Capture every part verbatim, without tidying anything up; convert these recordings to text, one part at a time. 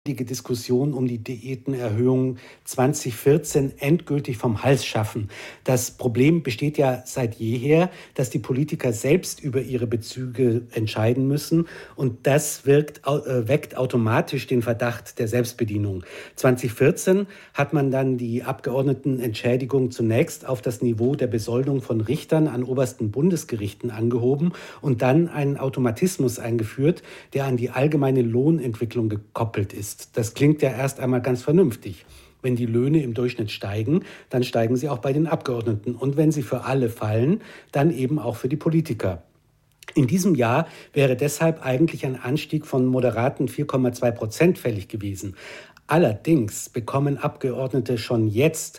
die Diskussion um die Diätenerhöhung zwanzig vierzehn endgültig vom Hals schaffen. Das Problem besteht ja seit jeher, dass die Politiker selbst über ihre Bezüge entscheiden müssen und das wirkt, äh, weckt automatisch den Verdacht der Selbstbedienung. zwanzig vierzehn hat man dann die Abgeordnetenentschädigung zunächst auf das Niveau der Besoldung von Richtern an obersten Bundesgerichten angehoben und dann einen Automatismus eingeführt, der an die allgemeine Lohnentwicklung gekoppelt ist. Das klingt ja erst einmal ganz vernünftig. Wenn die Löhne im Durchschnitt steigen, dann steigen sie auch bei den Abgeordneten. Und wenn sie für alle fallen, dann eben auch für die Politiker. In diesem Jahr wäre deshalb eigentlich ein Anstieg von moderaten vier Komma zwei Prozent fällig gewesen. Allerdings bekommen Abgeordnete schon jetzt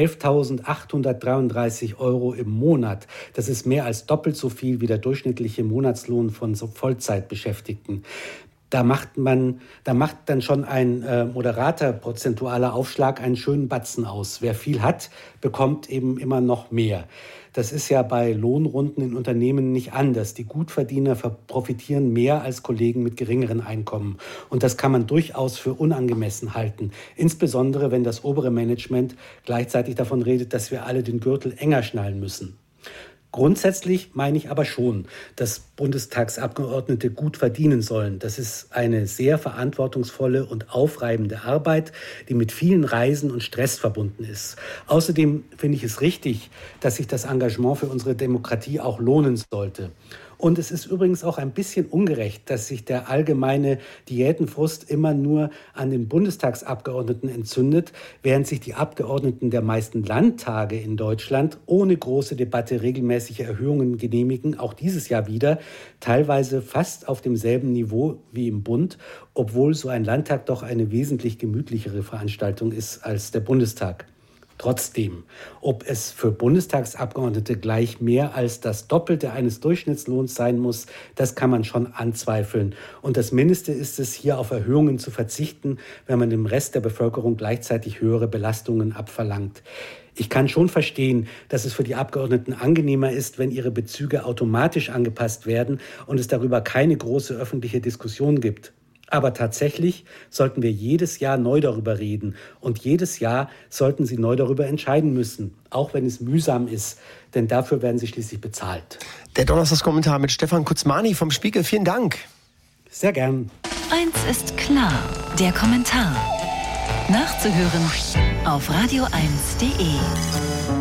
elftausendachthundertdreiunddreißig Euro im Monat. Das ist mehr als doppelt so viel wie der durchschnittliche Monatslohn von so Vollzeitbeschäftigten. Da macht man, da macht dann schon ein äh, moderater prozentualer Aufschlag einen schönen Batzen aus. Wer viel hat, bekommt eben immer noch mehr. Das ist ja bei Lohnrunden in Unternehmen nicht anders. Die Gutverdiener profitieren mehr als Kollegen mit geringeren Einkommen. Und das kann man durchaus für unangemessen halten. Insbesondere, wenn das obere Management gleichzeitig davon redet, dass wir alle den Gürtel enger schnallen müssen. Grundsätzlich meine ich aber schon, dass Bundestagsabgeordnete gut verdienen sollen. Das ist eine sehr verantwortungsvolle und aufreibende Arbeit, die mit vielen Reisen und Stress verbunden ist. Außerdem finde ich es richtig, dass sich das Engagement für unsere Demokratie auch lohnen sollte. Und es ist übrigens auch ein bisschen ungerecht, dass sich der allgemeine Diätenfrust immer nur an den Bundestagsabgeordneten entzündet, während sich die Abgeordneten der meisten Landtage in Deutschland ohne große Debatte regelmäßige Erhöhungen genehmigen, auch dieses Jahr wieder, teilweise fast auf demselben Niveau wie im Bund, obwohl so ein Landtag doch eine wesentlich gemütlichere Veranstaltung ist als der Bundestag. Trotzdem, ob es für Bundestagsabgeordnete gleich mehr als das Doppelte eines Durchschnittslohns sein muss, das kann man schon anzweifeln. Und das Mindeste ist es, hier auf Erhöhungen zu verzichten, wenn man dem Rest der Bevölkerung gleichzeitig höhere Belastungen abverlangt. Ich kann schon verstehen, dass es für die Abgeordneten angenehmer ist, wenn ihre Bezüge automatisch angepasst werden und es darüber keine große öffentliche Diskussion gibt. Aber tatsächlich sollten wir jedes Jahr neu darüber reden und jedes Jahr sollten sie neu darüber entscheiden müssen, auch wenn es mühsam ist, denn dafür werden sie schließlich bezahlt. Der Donnerstagskommentar mit Stefan Kutzmani vom Spiegel. Vielen Dank. Sehr gern. Eins ist klar, der Kommentar. Nachzuhören auf radio eins punkt de.